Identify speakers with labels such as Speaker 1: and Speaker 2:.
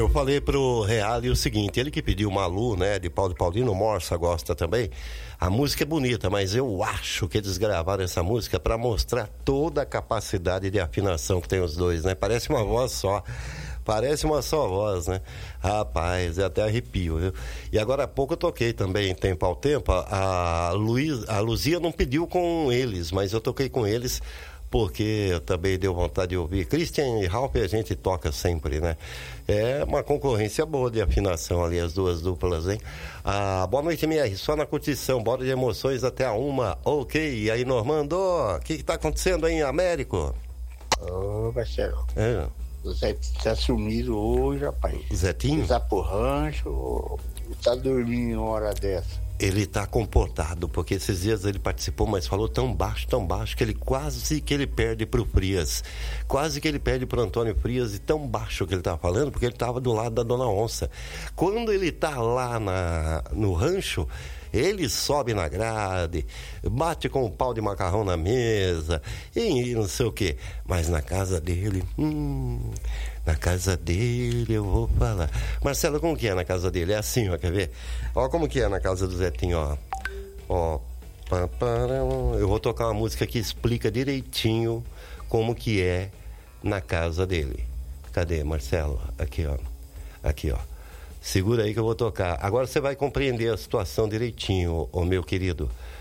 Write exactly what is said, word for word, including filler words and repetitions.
Speaker 1: Eu falei pro Reale o seguinte, ele que pediu Malu, né, de Paulo Paulino, Morsa gosta também. A música é bonita, mas eu acho que eles gravaram essa música para mostrar toda a capacidade de afinação que tem os dois, né? Parece uma voz só. Parece uma só voz, né? Rapaz, é até arrepio, viu? E agora há pouco eu toquei também, Tempo ao Tempo. A, Luiz, a Luzia não pediu com eles, mas eu toquei com eles porque também deu vontade de ouvir. Christian e Ralph a gente toca sempre, né? É uma concorrência boa de afinação ali, as duas duplas, hein? Ah, boa noite, M R, só na curtição, bora de emoções até a uma. Ok, e aí, Normando, o que que tá acontecendo aí em Américo?
Speaker 2: Ô, Marcelo.
Speaker 1: É.
Speaker 2: O Zé tá sumido hoje, rapaz.
Speaker 1: Zetinho?
Speaker 2: Tá pro rancho, tá dormindo uma hora dessa.
Speaker 1: Ele tá comportado, porque esses dias ele participou, mas falou tão baixo, tão baixo, que ele quase que ele perde pro Frias. Quase que ele perde pro Antônio Frias, e tão baixo que ele tava falando, porque ele tava do lado da Dona Onça. Quando ele tá lá na, no rancho, ele sobe na grade, bate com o pau de macarrão na mesa, e não sei o quê. Mas na casa dele, hum, na casa dele eu vou falar. Marcelo, como que é na casa dele? É assim, ó, quer ver? Ó como que é na casa do Zetinho, ó. Ó, pá, pá, eu vou tocar uma música que explica direitinho como que é na casa dele. Cadê, Marcelo? Aqui, ó. Aqui, ó. Segura aí que eu vou tocar. Agora você vai compreender a situação direitinho, ô meu querido.